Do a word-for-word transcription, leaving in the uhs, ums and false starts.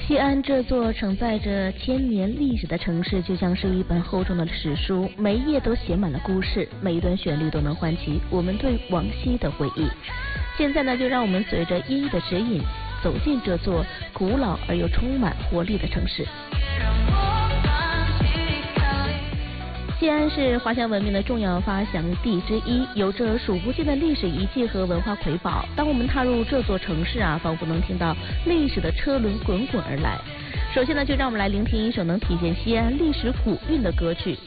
西安这座承载着千年历史的城市，就像是一本厚重的史书，每一页都写满了故事，每一段旋律都能唤起我们对往昔的回忆。现在呢，就让我们随着音乐的指引，走进这座古老而又充满活力的城市。西安是华夏文明的重要发祥地之一，有着数不尽的历史遗迹和文化瑰宝。当我们踏入这座城市啊，仿佛能听到历史的车轮滚滚而来。首先呢，就让我们来聆听一首能体现西安历史古韵的歌曲，